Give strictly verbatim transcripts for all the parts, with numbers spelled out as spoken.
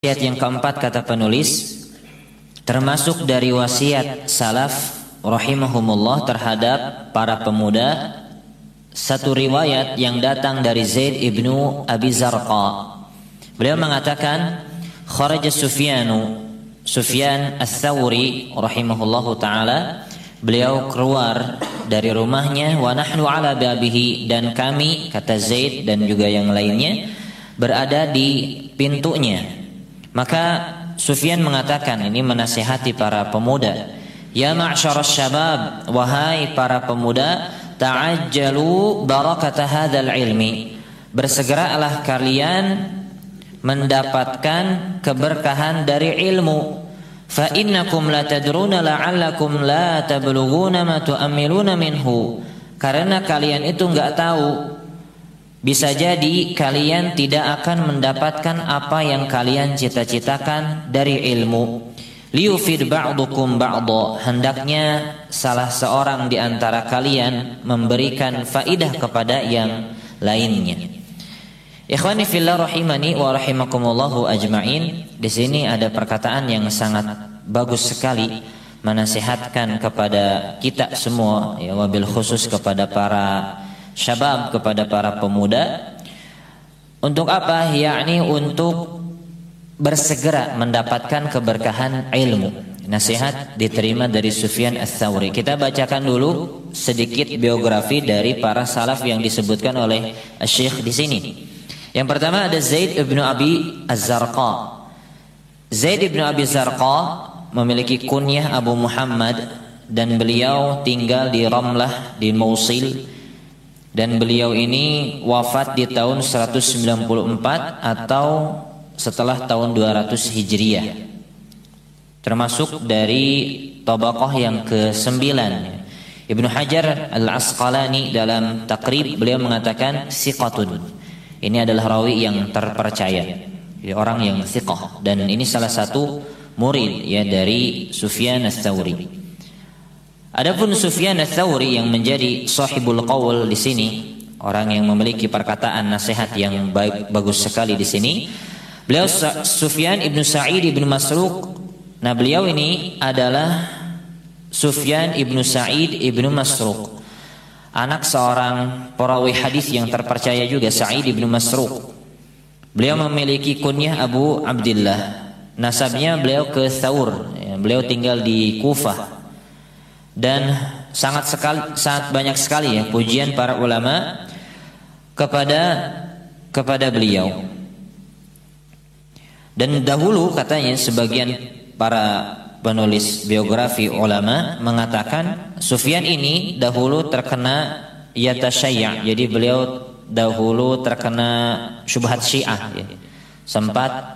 Wasiat yang keempat kata penulis, termasuk dari wasiat salaf rahimahumullah terhadap para pemuda, satu riwayat yang datang dari Zaid ibnu Abi Zarqa. Beliau mengatakan, kharaja Sufyanu Sufyan Ats-Tsauri rahimahullahu taala, beliau keluar dari rumahnya, wa nahnu ala babihi, dan kami, kata Zaid dan juga yang lainnya, berada di pintunya. Maka Sufyan mengatakan, ini menasihati para pemuda, ya ma'syarasy syabab, wahai para pemuda, ta'ajjalu barakata hadzal ilmi, bersegeralah kalian mendapatkan keberkahan dari ilmu. Fa innakum la tadruna la'allakum la tablughuna ma tu'ammiluna minhu, karena kalian itu enggak tahu, bisa jadi kalian tidak akan mendapatkan apa yang kalian cita-citakan dari ilmu. Liyufid ba'dukum ba'dha, hendaknya salah seorang di antara kalian memberikan faidah kepada yang lainnya. Ikhwani fillah rahimani wa rahimakumullahu ajma'in. Di sini ada perkataan yang sangat bagus sekali, menasihatkan kepada kita semua, ya, wabil khusus kepada para syabab, kepada para pemuda. Untuk apa? Yakni untuk bersegera mendapatkan keberkahan ilmu. Nasihat diterima dari Sufyan Ats-Tsauri. Kita bacakan dulu sedikit biografi dari para salaf yang disebutkan oleh Syekh di sini. Yang pertama ada Zaid ibnu Abi Az-Zarqa. Zaid ibnu Abi Zarqa memiliki kunyah Abu Muhammad, dan beliau tinggal di Ramlah di Mosul. Dan beliau ini wafat di tahun seratus sembilan puluh empat atau setelah tahun dua ratus Hijriah. Termasuk dari tabaqah yang kesembilan. Ibnu Hajar Al-Asqalani dalam Taqrib beliau mengatakan siqatun. Ini adalah rawi yang terpercaya, ya, orang yang siqah, dan ini salah satu murid, ya, dari Sufyan Ats-Tsauri. Adapun Sufyan Ats-Tsauri yang menjadi sahibul qaul di sini, orang yang memiliki perkataan nasihat yang baik, bagus sekali di sini. Beliau Sufyan ibnu Sa'id ibnu Masruq. Nah, beliau ini adalah Sufyan ibnu Sa'id ibnu Masruq, anak seorang perawi hadis yang terpercaya juga, Sa'id ibnu Masruq. Beliau memiliki kunyah Abu Abdillah. Nasabnya beliau ke Tsaur, ya, beliau tinggal di Kufah. Dan sangat sekali, sangat banyak sekali, ya, pujian para ulama kepada kepada beliau. Dan dahulu katanya sebagian para penulis biografi ulama mengatakan Sufyan ini dahulu terkena yatasyayya, jadi beliau dahulu terkena syubhat Syiah, ya. Sempat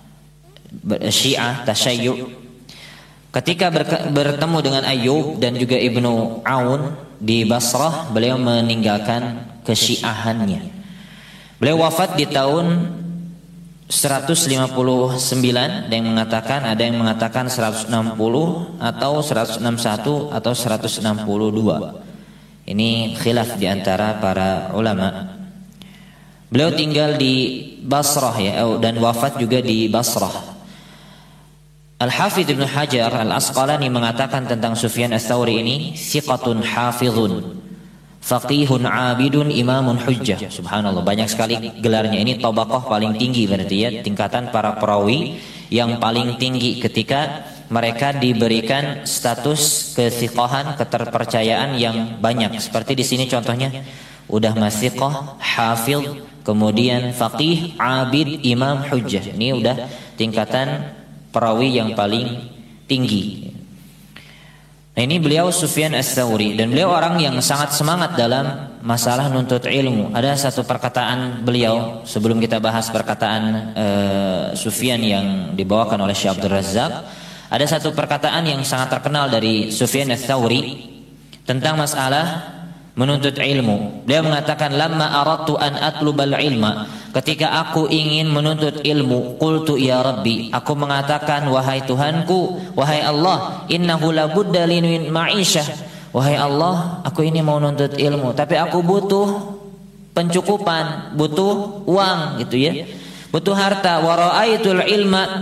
Syiah tasyayyu. Ketika bertemu dengan Ayyub dan juga Ibnu Aun di Basrah, beliau meninggalkan kesyiahannya. Beliau wafat di tahun seratus lima puluh sembilan, ada yang mengatakan, ada yang mengatakan seratus enam puluh atau seratus enam puluh satu atau seratus enam puluh dua. Ini khilaf di antara para ulama. Beliau tinggal di Basrah, ya, dan wafat juga di Basrah. Al-Hafidz Ibnu Hajar Al-Asqalani mengatakan tentang Sufyan Ats-Tsauri ini, thiqatun hafizun, faqihun abidun, imamun hujjah. Subhanallah, banyak sekali gelarnya. Ini tabaqah paling tinggi berarti, ya, tingkatan para perawi yang paling tinggi ketika mereka diberikan status kethiqahan, keterpercayaan yang banyak. Seperti di sini contohnya, udah mathiqah, hafiz, kemudian faqih, abid, imam, hujjah. Ini udah tingkatan perawi yang paling tinggi. Nah, ini beliau Sufyan Ats-Tsauri, dan beliau orang yang sangat semangat dalam masalah nuntut ilmu. Ada satu perkataan beliau sebelum kita bahas perkataan uh, Sufyan yang dibawakan oleh Syekh Abdul Razzaq. Ada satu perkataan yang sangat terkenal dari Sufyan Ats-Tsauri tentang masalah menuntut ilmu. Beliau mengatakan, lamma aradtu an atlubal ilma, ketika aku ingin menuntut ilmu, qultu ya Rabbi, aku mengatakan, wahai Tuhanku, wahai Allah, innahu labudda li min ma'isyah, wahai Allah, aku ini mau nuntut ilmu, tapi aku butuh pencukupan, butuh uang, gitu, ya. butuh harta. Wa ra'aitul ilma